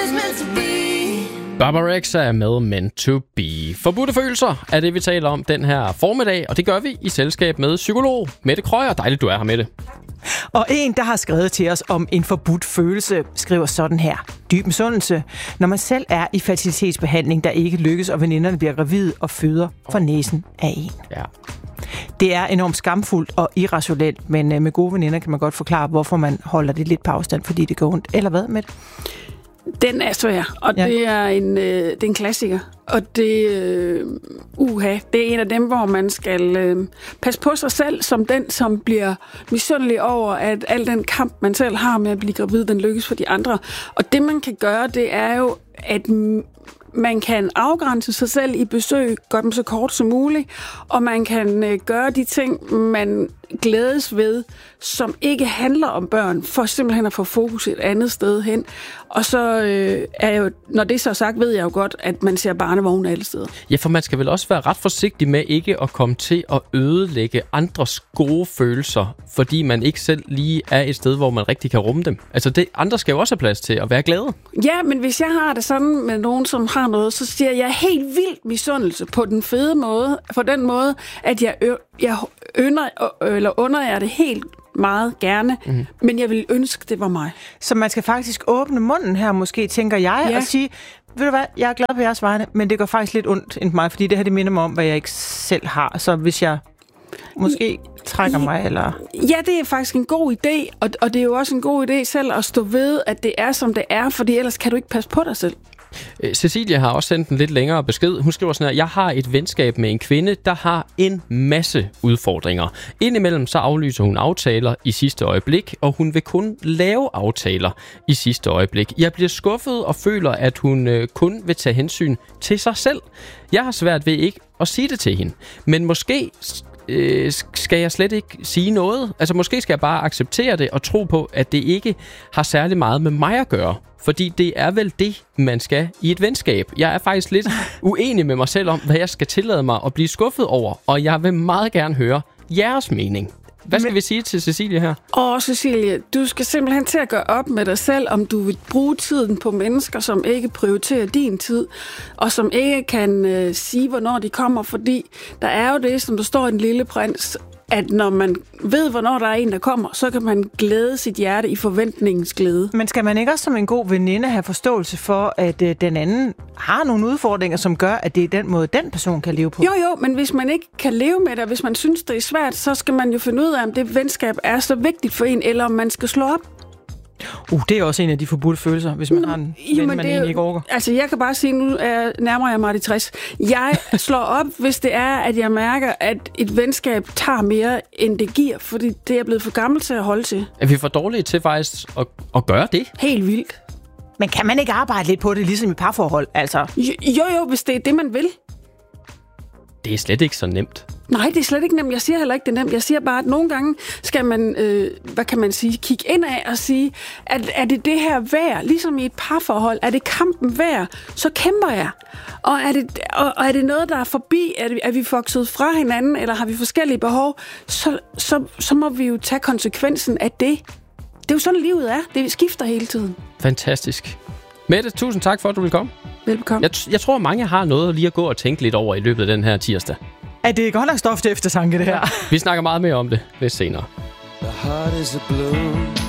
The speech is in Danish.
Barbara X er med Meant to Be. Forbudte følelser er det, vi taler om den her formiddag, og det gør vi i selskab med psykolog Mette Krøyer. Dejligt, du er her, Mette. Og en, der har skrevet til os om en forbudt følelse, skriver sådan her. Dyb misundelse. Når man selv er i fertilitetsbehandling, der ikke lykkes, og veninderne bliver gravide og føder for næsen af en. Ja. Det er enormt skamfuldt og irrationelt, men med gode veninder kan man godt forklare, hvorfor man holder det lidt på afstand, fordi det går ondt. Eller hvad med det? Den er svær, og ja. det er en klassiker. Og det det er en af dem, hvor man skal passe på sig selv, som den, som bliver misundelig over, at al den kamp, man selv har med at blive gravid, den lykkes for de andre. Og det, man kan gøre, det er jo, at man kan afgrænse sig selv i besøg, gøre dem så kort som muligt, og man kan gøre de ting, man glædes ved, som ikke handler om børn, for simpelthen at få fokus et andet sted hen. Og så er jo, når det så er sagt, ved jeg jo godt, at man ser barnevogne alle steder. Ja, for man skal vel også være ret forsigtig med ikke at komme til at ødelægge andres gode følelser, fordi man ikke selv lige er et sted, hvor man rigtig kan rumme dem. Altså, det andre skal jo også have plads til at være glade. Ja, men hvis jeg har det sådan med nogen, som har noget, så siger jeg helt vildt misundelse på den fede måde, på den måde, at jeg under jer det helt meget gerne, men jeg vil ønske, det var mig. Så man skal faktisk åbne munden her, måske, tænker jeg, og sige, ved du hvad, jeg er glad på jeres vegne, men det går faktisk lidt ondt end mig, fordi det her, det minder mig om, hvad jeg ikke selv har. Så hvis jeg måske trækker mig, eller... Ja, det er faktisk en god idé, og det er jo også en god idé selv at stå ved, at det er, som det er, fordi ellers kan du ikke passe på dig selv. Cecilia har også sendt en lidt længere besked. Hun skriver sådan her: jeg har et venskab med en kvinde, der har en masse udfordringer. Indimellem så aflyser hun aftaler i sidste øjeblik, og hun vil kun lave aftaler i sidste øjeblik. Jeg bliver skuffet og føler, at hun kun vil tage hensyn til sig selv. Jeg har svært ved ikke at sige det til hende, men måske skal jeg slet ikke sige noget. Altså måske skal jeg bare acceptere det og tro på, at det ikke har særlig meget med mig at gøre. Fordi det er vel det, man skal i et venskab. Jeg er faktisk lidt uenig med mig selv om, hvad jeg skal tillade mig at blive skuffet over. Og jeg vil meget gerne høre jeres mening. Hvad skal vi sige til Cecilia her? Cecilia, du skal simpelthen til at gøre op med dig selv, om du vil bruge tiden på mennesker, som ikke prioriterer din tid, og som ikke kan sige, hvornår de kommer, fordi der er jo det, som der står i Den Lille Prins, at når man ved, hvornår der er en, der kommer, så kan man glæde sit hjerte i forventningens glæde. Men skal man ikke også som en god veninde have forståelse for, at den anden har nogle udfordringer, som gør, at det er den måde, den person kan leve på? Jo, men hvis man ikke kan leve med det, og hvis man synes, det er svært, så skal man jo finde ud af, om det venskab er så vigtigt for en, eller om man skal slå op. Det er også en af de forbudte følelser, hvis man har en ven, man egentlig ikke orker. Altså, jeg kan bare sige, nu nærmer jeg mig de 60. Jeg slår op, hvis det er, at jeg mærker, at et venskab tager mere, end det giver, fordi det er blevet for gammelt til at holde til. Er vi for dårlige til faktisk at gøre det? Helt vildt. Men kan man ikke arbejde lidt på det, ligesom i parforhold? Altså? Jo, hvis det er det, man vil. Det er slet ikke så nemt. Nej, det er slet ikke nemt. Jeg siger heller ikke, det er nemt. Jeg siger bare, at nogle gange skal man, kigge indad og sige, at er det det her værd? Ligesom i et parforhold, er det kampen værd? Så kæmper jeg. Og er det noget, der er forbi? Er vi vokset fra hinanden, eller har vi forskellige behov? Så må vi jo tage konsekvensen af det. Det er jo sådan, livet er. Det skifter hele tiden. Fantastisk. Mette, tusind tak for, at du ville komme. Velbekomme. Jeg tror, mange har noget lige at gå og tænke lidt over i løbet af den her tirsdag. Er det godt nok stof til eftertanke, det her? Vi snakker meget mere om det lidt senere. The heart is a blue.